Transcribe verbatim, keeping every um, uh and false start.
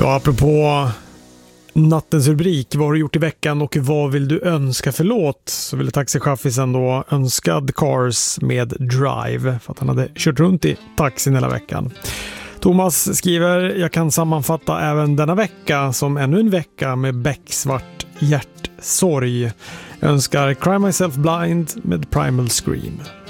Ja, apropå nattens rubrik, vad har du gjort i veckan och vad vill du önska för låt? Så ville taxichaffisen då önska The Cars med Drive för att han hade kört runt i taxin hela veckan. Thomas skriver, jag kan sammanfatta även denna vecka som ännu en vecka med becksvart hjärtsorg. Jag önskar Cry Myself Blind med Primal Scream.